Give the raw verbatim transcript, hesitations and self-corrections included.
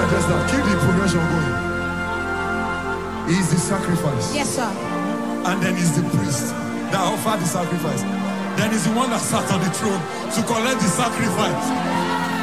just now. Keep the progression going. He is the sacrifice. Yes, sir. And then he's the priest that offered the sacrifice. Then he's the one that sat on the throne to collect the sacrifice.